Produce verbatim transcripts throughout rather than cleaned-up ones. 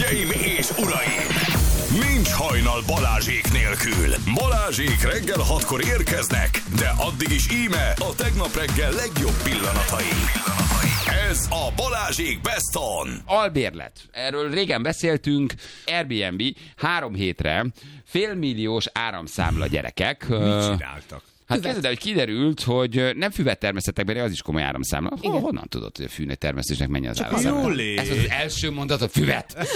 Hölgyeim és uraim! Nincs hajnal Balázsék nélkül. Balázsék reggel hatkor érkeznek, de addig is íme a tegnap reggel legjobb pillanatai. Ez a Balázsék Best On. Albérlet. Erről régen beszéltünk. Airbnb három hétre félmilliós áramszámla, gyerekek. Mit csináltak? Hát kezded, hogy kiderült, hogy nem füvet termesztettek benne, az is komoly áramszámla. Oh, honnan tudod, hogy a fűnek termesztésnek mennyi az áramszámla? Ez az első mondat, a füvet.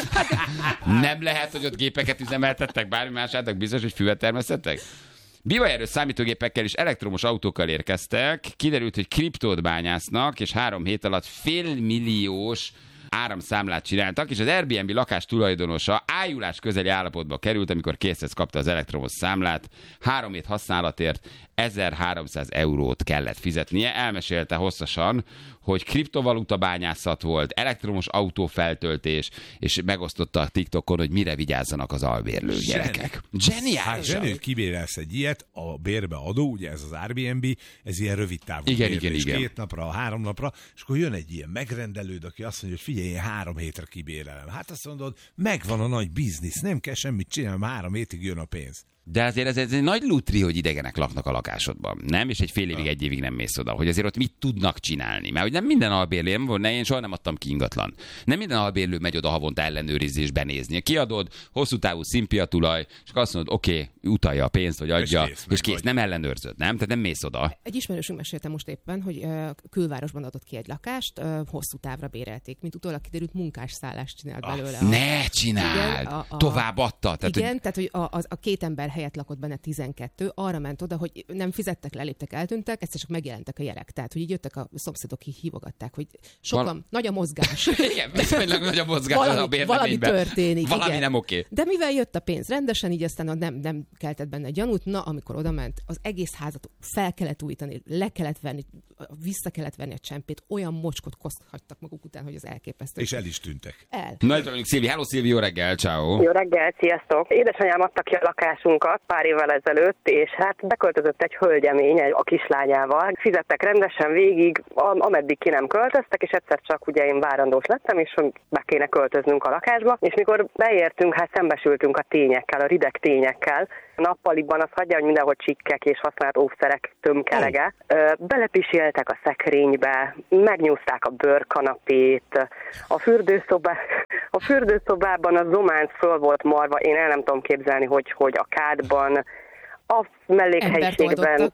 Nem lehet, hogy ott gépeket üzemeltettek, bármi más álltak, biztos, hogy füvet termesztettek? Bivaerős számítógépekkel és elektromos autókkal érkeztek, kiderült, hogy kriptót bányásznak, és három hét alatt félmilliós áramszámlát csináltak, és az Airbnb lakás tulajdonosa ájulás közeli állapotba került, amikor készhez kapta az elektromos számlát. Három hét használatért ezerháromszáz eurót kellett fizetnie. Elmesélte hosszasan, hogy kriptovaluta bányászat volt, elektromos autófeltöltés, és megosztotta a TikTokon, hogy mire vigyázzanak az albérlő gyerekek. Zseniális! Hát zseni, hogy kibérelsz egy ilyet, a bérbe adó, ugye ez az Airbnb, ez ilyen rövid távú igen, bérlés, igen, igen. két napra, három napra, és akkor jön egy ilyen megrendelőd, aki azt mondja, hogy figyelj, én három hétre kibérelem. Hát azt mondod, megvan a nagy biznisz, nem kell semmit csinálni, három hétig jön a pénz. De azért ez, ez egy nagy lutri, hogy idegenek laknak a lakásodban, nem? És egy fél évig, egy évig nem mész oda, hogy azért ott mit tudnak csinálni. Mert hogy nem minden albérlő, nem volt, én soha nem adtam ki ingatlan. Nem minden albérlő megy oda havonta ellenőrizni és benézni. Kiadod, hosszú távú szimpia tulaj, és azt mondod, oké, okay, utalja a pénzt, vagy adja, és kész, és kész. Nem ellenőrzöd, nem? Tehát nem mész oda. Egy ismerősünk mesélte most éppen, hogy uh, külvárosban adott ki egy lakást, uh, hosszú távra bérelték, mint utólag kiderült, munkásszállást csinált ah, belőle. Ne csináld! Igen, a, a, Tovább adta. Tehát, igen, hogy... tehát hogy a, a, a két ember helyett lakott benne tizenkettő, arra ment oda, hogy nem fizettek, leléptek, eltűntek, egyszer csak megjelentek a jelek. Tehát, hogy így jöttek a szomszédok, ki hívogatták, hogy sokan, Val... nagy a mozgás. Igen, viszonylag nagy a mozgás valami, a bérleményben. Valami történik. Valami igen. nem oké. De mivel jött a pénz rendesen, így aztán nem, nem keltett benne gyanút, na, amikor oda ment, az egész házat fel kellett újítani, le kellett venni, vissza kellett venni a csempét, olyan mocskot koszthagytak maguk után, hogy az elképesztő. És el is tűntek. El. Na, itt vagyunk, Szilvi. Hello, Szilvi, jó reggel, ciao. Jó reggel, sziasztok. Édesanyám adta ki a lakásunkat pár évvel ezelőtt, és hát beköltözött egy hölgyemény a kislányával. Fizettek rendesen végig, ameddig ki nem költöztek, és egyszer csak ugye én várandós lettem, és be kéne költöznünk a lakásba. És mikor beértünk, hát szembesültünk a tényekkel, a rideg tényekkel. Nappaliban az hagyja, hogy mindenhol csikkek és használt óvszerek tömkelege. Belepiséltek a szekrénybe, megnyúzták a bőrkanapét, a, fürdőszobá, a fürdőszobában a zománc föl volt marva, én el nem tudom képzelni, hogy, hogy a kádban, a mellékhelyiségben,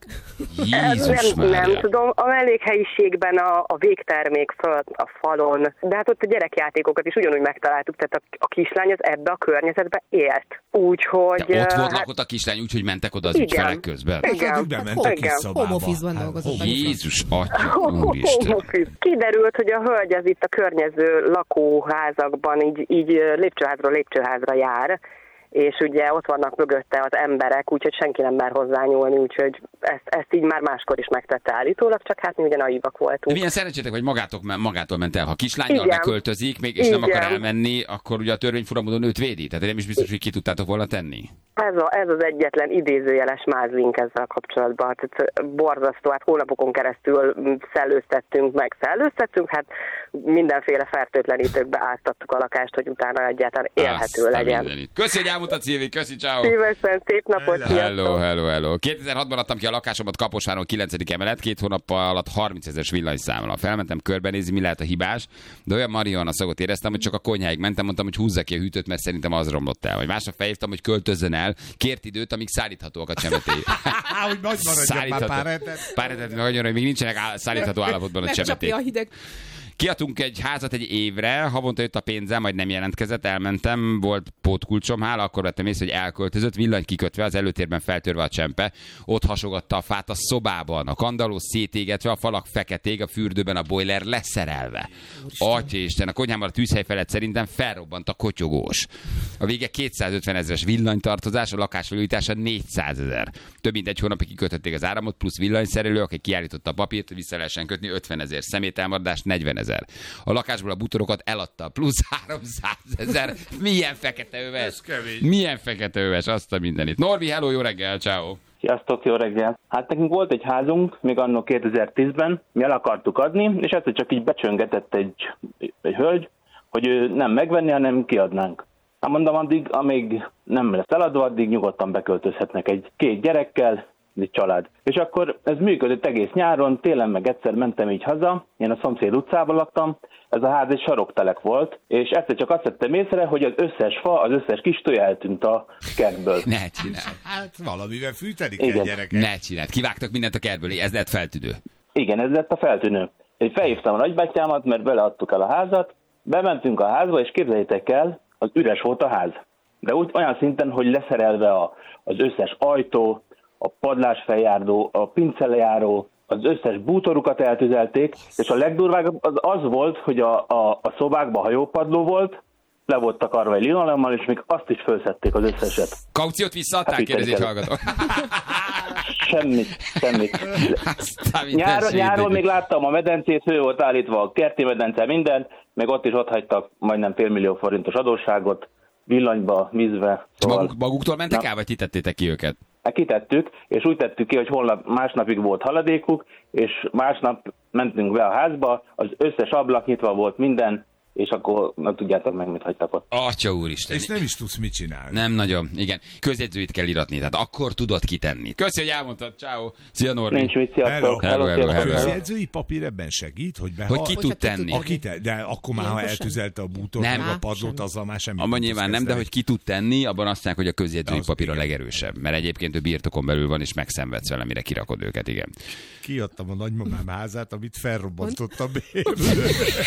Jézus nem, nem tudom, a mellékhelyiségben a, a végtermék föl a falon, de hát ott a gyerekjátékokat is ugyanúgy megtaláltuk, tehát a, a kislány az ebbe a környezetbe élt. Úgyhogy... De ott volt hát, lakott a kislány, úgyhogy mentek oda az igen, ügyfelek közben? Igen. Hát, bementek kis szobába. Home office-ban dolgozott. Jézus atya, úristen. Kiderült, hogy a hölgy az itt a környező lakóházakban így, így lépcsőházról lépcsőházra jár, és ugye ott vannak mögötte az emberek, úgyhogy senki nem mer hozzányúlni, úgyhogy ezt, ezt így már máskor is megtette állítólag, csak hát mi ugye naívak voltunk. De milyen szerencsétek, hogy magátok, magától ment el. Ha kislánnyal beköltözik, még, és igen, nem akar elmenni, akkor ugye a törvény furamodon őt védi. Tehát nem is biztos, hogy ki tudtátok volna tenni. Ez, a, ez az egyetlen idézőjeles mázlink ezzel kapcsolatban. Tehát borzasztó, hát hónapokon keresztül szellőztettünk, meg szellőztettünk, hát mindenféle fertőtlenítőkbe áztattuk a lakást, hogy utána egyáltalán élhető Azt legyen. Köszi, hogy elmondtad, Szilvi, köszi, ciao. Szívesen, szép napot, hello, hello, hello, hello. kétezer-hatban adtam ki a lakásomat Kaposváron, kilencedik emelet, két hónap alatt harmincezeres villanyszámla. Felmentem körbenézni, mi lehet a hibás, de olyan marihuana szagot éreztem, hogy csak a konyháig mentem, mondtam, hogy húzza ki a hűtőt, mert szerintem az romlott el. Vagy másnap felhívtam, hogy költözzön el, kért időt, amíg szállíthatóak a csemetély. Hogy nagy maradjon már pár hetet. Pár hetet, hogy még nincsenek szállítható állapotban a csemetély. a hideg. Kiadtunk egy házat egy évre, havonta jött a pénzem, majd nem jelentkezett, elmentem, volt pótkulcsom, hála, akkor vettem észre, hogy elköltözött, villany kikötve, az előtérben feltörve a csempe, ott hasogatta a fát a szobában, a kandalló szétégetve, a falak feketék, a fürdőben a boiler leszerelve. Atyaisten, a konyhámban a tűzhely felett szerintem felrobbant a kotyogós. A vége kétszázötven ezeres villanytartozás, a lakás felújítása négyszázezer. Több mint egy hónapig kikötötték az áramot, plusz villanyszerelő, aki kiállította a papírt, vissza lehessen kötni ötvenezer, szemételmaradás negyvenezer. A lakásból a bútorokat eladta, plusz háromszázezer. Milyen fekete öves? Milyen fekete öves, azt a mindenit. Norbi, hello, jó reggel, ciao. Sziasztok, jó reggel. Hát nekünk volt egy házunk, még anno kétezer-tízben, mi el akartuk adni, és ezt csak így becsöngetett egy, egy hölgy, hogy ő nem megvenni, hanem kiadnánk. Hát mondom, addig, amíg nem lesz eladva, addig nyugodtan beköltözhetnek egy két gyerekkel, egy család. És akkor ez működött egész nyáron, télen meg egyszer mentem így haza, én a szomszéd utcában laktam, ez a ház egy saroktelek volt, és egyszer csak azt vettem észre, hogy az összes fa, az összes kis tojá eltűnt a kertből. Ne csináld. Hát valamivel fűteni Igen. kell, gyerekek. Ne csináld. Kivágtak mindent a kertből, ez lett feltűnő. Igen, ez lett a feltűnő. Én felhívtam a nagybátyámat, mert beleadtuk el a házat, bementünk a házba, és képzeljétek el, az üres volt a ház. De úgy olyan szinten, hogy leszerelve a, az összes ajtó, a padlásfeljárdó, a pincelejáró, az összes bútorukat eltüzelték, és a legdurvább az az volt, hogy a, a, a szobákban hajópadló volt, le volt takarva egy linoleummal, és még azt is fölszedték az összeset. Kauciót visszaadták, Hát, kérdezi egy hallgató. Semmit, semmit. Aztán minden Nyáron, sérülés. nyáron még láttam a medencét, fő volt állítva a kerti medence, minden, meg ott is ott hagytak majdnem félmillió forintos adósságot, villanyba, vízbe. És maguk, maguktól mentek el, vagy ti tettétek ki őket? Hát kitettük, és úgy tettük ki, hogy holnap másnapig volt haladékuk, és másnap mentünk be a házba, az összes ablak nyitva volt minden, és akkor nem tudjátok meg, mit hagytak ott. Atya úristen. És nem is tudsz mit csinálni. Nem nagyon, igen. Közjegyzőit kell iratni, tehát akkor tudod kitenni. Köszi, hogy elmondtad, ciao. Szia, Norbi. Nincs mit, sziasztok. Hello, hello, A hello. közjegyzői papír ebben segít, hogy behal... Hogy ki Hogy tud ki tud tenni. tenni. Aki te, de akkor már, ha Ilyenkor eltüzelte a bútort, Nem. meg a Á, padlót, semmi. azzal már semmi. Abban nyilván nem, de hogy ki tud tenni, abban azt mondják, hogy a közjegyzői Az papír a igen. legerősebb. Mert egyébként ő birtokon belül van, és megszenvedsz vele, mire kirakod őket, igen. Kiadtam a nagymamám házát, amit felrobbantott a bérlő.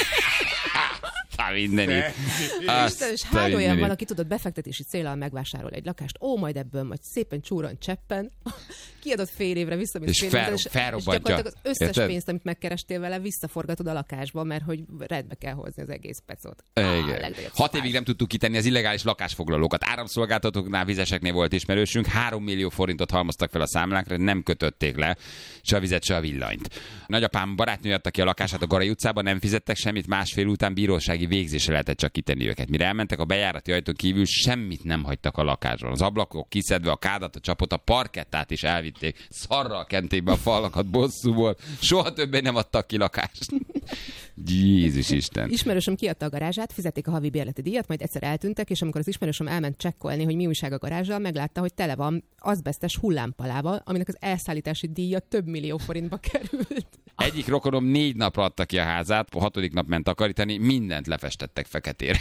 Á, mindeni. Isten, és hány olyan van, aki tudod befektetési céllal megvásárol egy lakást, ó, majd ebből majd szépen csúran cseppen, kiadod fél évre vissza, mint És fél fel- évre, és, és felrobbantja. gyakorlatilag az összes Érted? pénzt, amit megkerestél vele, visszaforgatod a lakásba, mert hogy rendbe kell hozni az egész pecot. Igen. Hat évig nem tudtuk kitenni az illegális lakásfoglalókat. Áramszolgáltatóknál, vizeseknél volt ismerősünk, három millió forintot halmoztak fel a számlákra, nem kötötték le se a vizet, se a villanyt. Nagyapám barátnő adta ki a lakását a Garai utcában, nem fizettek semmit, másfél után bírósági végzésre lehetett csak kitenni őket. Mire elmentek a bejárati ajtón kívül, semmit nem hagytak a lakásról. Az ablakok kiszedve, a kádat, a csapot, a parkettát is elvitték. Szarral kenték be a falakat bosszúból. Soha többé nem adtak ki lakást. Jézus Isten. Ismerősöm kiadta a garázsát, fizették a havi bérleti díjat, majd egyszer eltűntek, és amikor az ismerősöm elment csekkolni, hogy mi újság a garázsal, meglátta, hogy tele van azbesztes hullámpalával, aminek az elszállítási díja több millió forintba került. Egyik rokonom négy napra adta ki a házát, a hatodik nap ment takarítani, mindent lefestettek feketére.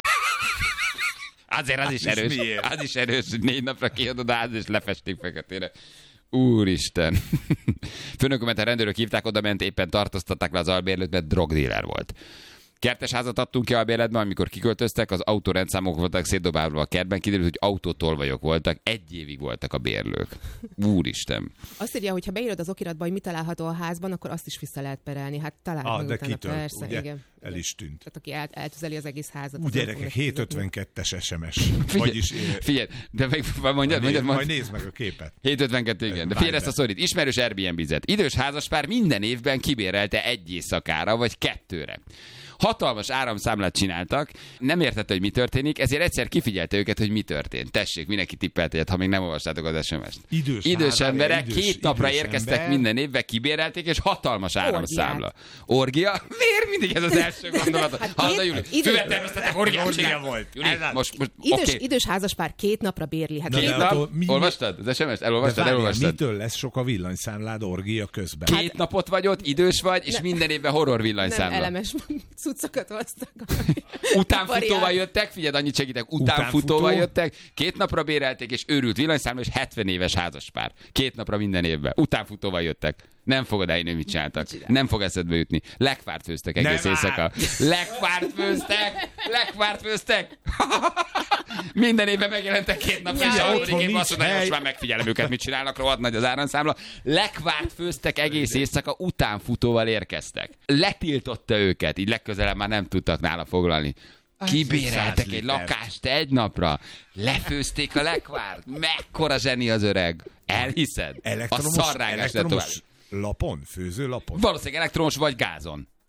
Azért az is Hát ez erős. miért? Az is erős, hogy négy napra kiadod a ház, és lefestik feketére. Úristen. Főnökömet a rendőrök hívták, oda ment, éppen tartóztatták le az albérlőt, mert drogdíler volt. Kertes házat adtunk ki albérletben, amikor kiköltöztek, az autórendszámok voltak szétdobálva a kertben, kiderült, hogy autótolvajok voltak, egy évig voltak a bérlők. Úristen. Azt írja, hogy ha beírod az okiratba, hogy mi található a házban, akkor azt is vissza lehet perelni. Hát talán Ah, meg de utána, kitört, persze, ugye? igen. El is tűnt. Tehát aki el, eltüzeli az egész házat. Ú, az nem gyerekek, fogja hét fizetni. ötvenkettes es em es. Figyelj, Vagyis eh, figyelj, de meg, mondjad, mondjad, nézd, mondjad. majd nézd meg a képet. hét ötvenkettő, igen. De Várj figyelj ezt be. a szorít. Ismerős Airbnb-zet. Idős házaspár minden évben kibérelte egy éjszakára, vagy kettőre. Hatalmas áramszámlát csináltak, nem értette, hogy mi történik, ezért egyszer kifigyelte őket, hogy mi történt. Tessék, mindenki tippelt egyet, ha még nem olvastátok az es em es-t. Idős idős házár, emberek idős- két napra idős érkeztek ember. minden évben, kibérelték, és hatalmas áramszámla. Orgia? Miért mindig ez az első gondolat? Hát Hallod, két- Júli? idős- Füvetermesztetek, orgiát Orgia csinál. volt. Júli, Ez az. most, most Idős, oké. idős házaspár két napra bérli. Hát Na, Két de nap? attól mi- Olvastad az es em es-t? De Elolvastad? várjál, Elolvastad? mitől lesz sok a villanyszámlád orgia közben? Két napot vagy ott, idős vagy, és minden évben horror nem villanyszámla. elemes cuccokat hoztak. Utánfutóval Variált. jöttek, figyeld, annyit segítek, utánfutóval Utánfutó? jöttek, két napra bérelték, és őrült villanyszámla, és hetven éves házaspár. Két napra minden évben. Utánfutóval jöttek. Nem fogod elhinni, mit csináltak. Nem fog eszedbe jutni. Lekvárt főztek egész Nem éjszaka. Lekvárt főztek! Lekvárt főztek! Minden évben megjelentek két nap, és Jaj. a harmadik Otthon évben azt nincs mondta, hogy most hely. már megfigyelem őket, mit csinálnak, rohadt nagy az áramszámla. Lekvárt főztek egész éjszaka, utánfutóval érkeztek. Letiltotta őket, így legközelebb már nem tudtak nála foglalni. Kibéreltek egy liter. lakást egy napra, lefőzték a lekvárt. Mekkora zseni az öreg. Elhiszed? A Elektromos, szarrágás lett tovább. elektromos lapon, főző lapon. Valószínűleg elektromos vagy gázon.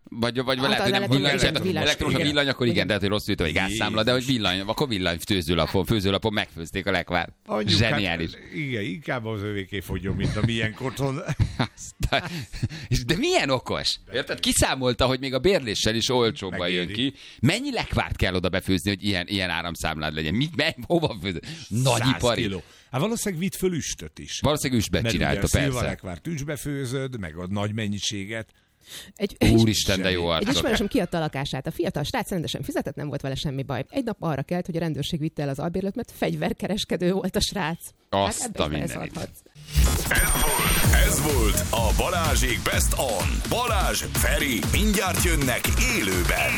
Vagy, vagy Hát lehet, hogy nem az villany, elektromos villany. elektromos a villany, akkor igen, de hát, hogy rosszul jut, vagy gázszámla, de hogy villany, akkor villany főzőlapon, főzőlapon megfőzték a lekvárt. Zseniális. Hát, igen, inkább az övéké fogjon, mint a milyen koton. De milyen okos? Érted? Kiszámolta, hogy még a bérléssel is olcsóbban Megéri. jön ki. Mennyi lekvárt kell oda befőzni, hogy ilyen, ilyen áramszámlád legyen? Mit, me, hova főzni? Nagyipari. Kiló. Hát valószínűleg vitt föl üstöt is. Valószínűleg üstbe Mert csinálta, ugye a persze. szilvalekvárt üstbe főzöd, meg a nagy mennyiséget. Egy, Úristen, de jó Egy arcok. ismerősöm kiadta a lakását. A fiatal srác rendesen fizetett, nem volt vele semmi baj. Egy nap arra kelt, hogy a rendőrség vitte el az albérlőt, mert fegyverkereskedő volt a srác. Azt hát a ebbe is mindenit. beleszólhatsz. Ez volt a Balázsék Best On. Balázs, Feri, mindjárt jönnek élőben.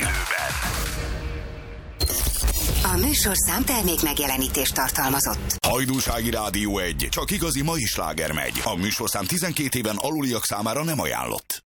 A műsorszám termék megjelenítést tartalmazott. Hajdúsági Rádió egy. Csak igazi mai sláger megy. A műsorszám tizenkét éven aluliak számára nem ajánlott.